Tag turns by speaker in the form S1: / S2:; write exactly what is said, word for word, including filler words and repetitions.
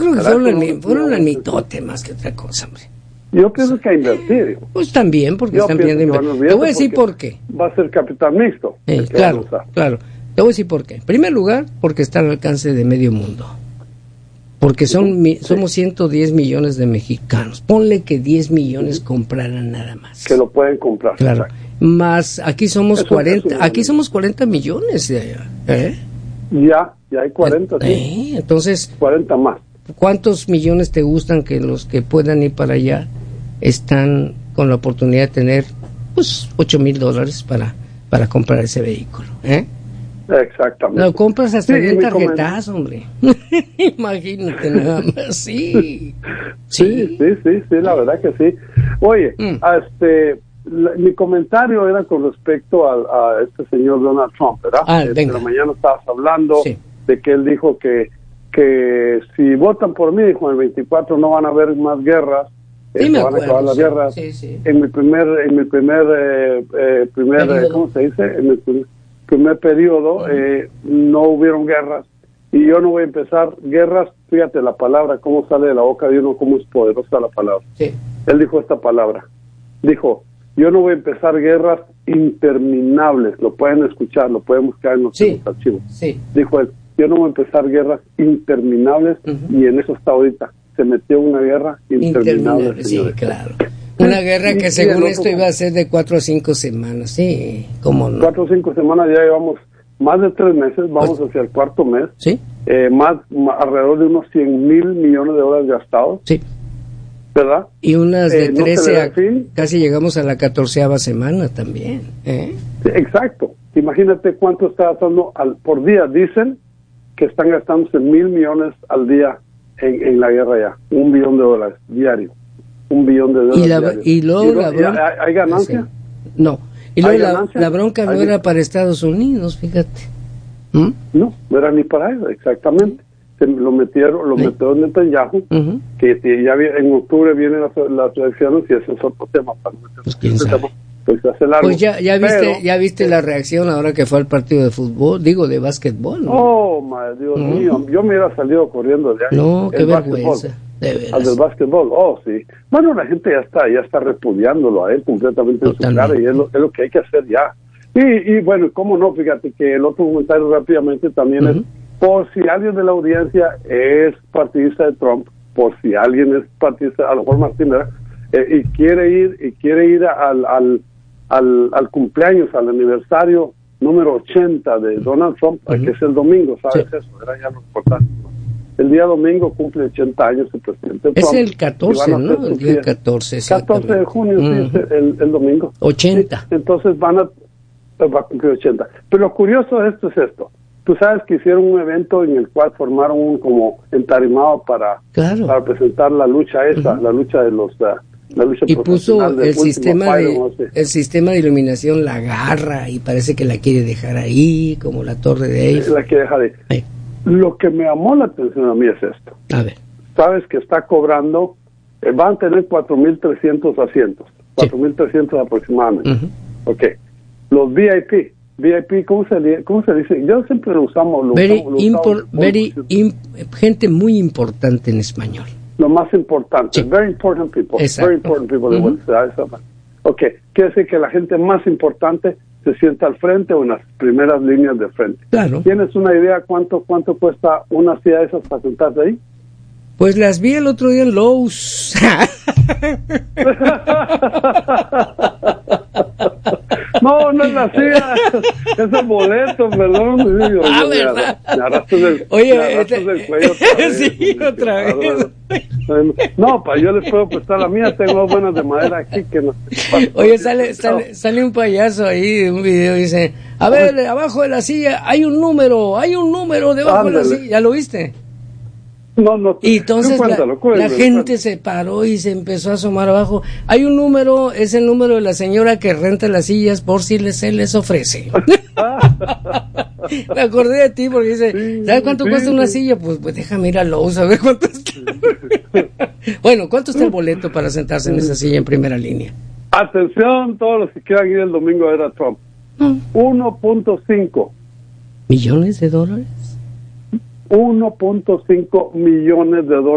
S1: creo que fueron, el, fueron el mitote más que otra cosa, hombre.
S2: Yo pienso que a invertir.
S1: Pues también, porque
S2: Yo
S1: están viendo invertir. Te voy a decir por qué.
S2: Va a ser capital mixto.
S1: Eh, claro, claro. Te voy a decir por qué. En primer lugar, porque está al alcance de medio mundo. Porque son sí. somos ciento diez millones de mexicanos. Ponle que diez millones compraran nada más.
S2: Que lo pueden comprar.
S1: Claro. Exacto. Más, aquí somos Eso cuarenta, aquí somos cuarenta millones de allá. ¿Eh?
S2: Ya, ya hay cuarenta,
S1: eh,
S2: sí.
S1: Entonces,
S2: cuarenta más.
S1: ¿Cuántos millones te gustan que los que puedan ir para allá están con la oportunidad de tener, pues, ocho mil dólares para, para comprar ese vehículo? ¿Eh?
S2: Exactamente.
S1: Lo compras hasta
S2: sí,
S1: bien tarjetazo, hombre. Imagínate nada más, sí.
S2: Sí. sí. Sí, sí, sí, la verdad que sí. Oye, mm. este, la, mi comentario era con respecto a, a este señor Donald Trump, ¿verdad?
S1: Ah,
S2: este,
S1: venga.
S2: la mañana estabas hablando
S1: sí.
S2: de que él dijo que que si votan por mí, dijo, en el veinticuatro no van a haber más guerras,
S1: sí,
S2: eh,
S1: me
S2: van
S1: acuerdo,
S2: a acabar las
S1: sí,
S2: guerras.
S1: Sí, sí.
S2: En mi primer, en mi primer, eh, eh, primer, eh, ¿cómo se dice? En mi primer, primer periodo uh-huh. eh, no hubieron guerras y yo no voy a empezar guerras. Fíjate la palabra, cómo sale de la boca de uno, cómo es poderosa la palabra.
S1: Sí.
S2: Él dijo esta palabra, dijo, yo no voy a empezar guerras interminables. Lo pueden escuchar, lo pueden buscar en los,
S1: sí.
S2: en los archivos.
S1: Sí.
S2: Dijo él, yo no voy a empezar guerras interminables uh-huh. y en eso está ahorita. Se metió una guerra interminable.
S1: interminable sí, claro. Una guerra que según esto iba a ser de cuatro a cinco semanas, sí, ¿cómo no?
S2: Cuatro o cinco semanas, ya llevamos más de tres meses, vamos pues, hacia el cuarto mes.
S1: Sí.
S2: Eh, más, más, alrededor de unos cien mil millones de dólares gastados.
S1: Sí.
S2: ¿Verdad?
S1: Y unas de
S2: eh,
S1: trece
S2: no
S1: a fin. Casi llegamos a la catorceava semana también. ¿eh?
S2: Sí, exacto. Imagínate cuánto está gastando al, por día, dicen que están gastándose mil millones al día en, en la guerra ya, un billón de dólares diario, un billón de dólares
S1: y, la,
S2: diario.
S1: y luego
S2: ¿Y
S1: la bronca,
S2: ¿hay, ¿hay ganancia?
S1: Sí. No, y luego la,
S2: ganancia?
S1: la bronca no era para Estados Unidos, fíjate. ¿Mm?
S2: No, no era ni para eso, exactamente. Se lo metieron, lo ¿Sí? metieron en Netanyahu, uh-huh. que ya en octubre vienen las, las elecciones y ese es otro tema. Para
S1: pues quién sabe. Tema.
S2: Pues, pues
S1: ya, ya viste,
S2: pero,
S1: ya viste eh, la reacción ahora que fue al partido de fútbol, digo de básquetbol, ¿no?
S2: Oh, madre Dios uh-huh. mío, yo me hubiera salido corriendo de ahí.
S1: No, qué vergüenza, de veras.
S2: Al del básquetbol, oh, sí. Bueno, la gente ya está, ya está repudiándolo a él completamente en su cara y es lo, es lo que hay que hacer ya. Y, y bueno, cómo no, fíjate que el otro comentario rápidamente también uh-huh. es, por si alguien de la audiencia es partidista de Trump, por si alguien es partidista, a lo mejor Martín, ¿verdad? Eh, y quiere ir, y quiere ir al, al Al, al cumpleaños, al aniversario número ochenta de Donald Trump, uh-huh. que es el domingo, ¿sabes sí. eso? Era ya lo importante. El día domingo cumple ochenta años el presidente
S1: es
S2: Trump.
S1: Es el catorce, ¿no? El día catorce.
S2: catorce de junio, uh-huh. sí, es el, el domingo.
S1: ochenta.
S2: Sí, entonces van a, va a cumplir ochenta. Pero lo curioso de esto es esto. Tú sabes que hicieron un evento en el cual formaron un como entarimado para,
S1: claro.
S2: para presentar la lucha esa, uh-huh. la lucha de los... Uh, La lucha
S1: y puso el sistema de
S2: no sé.
S1: el sistema de iluminación, la garra, y parece que la quiere dejar ahí como la torre de Eiffel.
S2: La quiere dejar ahí. ahí. Lo que me llamó la atención a mí es esto.
S1: A ver.
S2: Sabes que está cobrando, eh, van a tener cuatro mil trescientos asientos, cuatro mil trescientos sí. aproximadamente. Uh-huh. Ok. Los V I P, V I P, ¿cómo se, cómo se dice? Yo siempre lo usamos. Lo
S1: very
S2: usamos, lo
S1: impor,
S2: usamos,
S1: very imp, gente muy importante en español.
S2: Lo más importante,
S1: sí.
S2: very important people,
S1: Exacto.
S2: very important people.
S1: Uh-huh.
S2: Ok, quiere decir que la gente más importante se sienta al frente o en las primeras líneas de frente.
S1: Claro.
S2: ¿Tienes una idea cuánto cuánto cuesta una silla de esas para sentarse ahí?
S1: Pues las vi el otro día en Lowe's.
S2: No, no es la silla, es el boleto, perdón. Sí,
S1: ah,
S2: oye,
S1: ¿verdad?
S2: Me arrastras del,
S1: oye,
S2: me arrastras
S1: este,
S2: del cuello otra vez.
S1: Sí, otra vez.
S2: No, pa, yo les puedo prestar la mía, tengo dos buenas de madera aquí que no.
S1: Oye, sale, sale, sale un payaso ahí de un video y dice, a ver, abajo de la silla hay un número, hay un número debajo Ándale. de la silla, ¿ya lo viste?
S2: No, no.
S1: Y entonces
S2: cuéntalo,
S1: la,
S2: cuéntalo,
S1: la gente se paró y se empezó a asomar abajo. Hay un número, es el número de la señora que renta las sillas por si les, se les ofrece. Me acordé de ti porque dice, sí, ¿sabes cuánto sí, cuesta sí. una silla? Pues, pues déjame ir a Lowe's a ver cuánto está. Bueno, ¿cuánto está el boleto para sentarse en esa silla en primera línea?
S2: Atención, todos los que quieran ir el domingo a ver a Trump. Mm. uno punto cinco
S1: ¿Millones de dólares?
S2: uno punto cinco millones de dólares.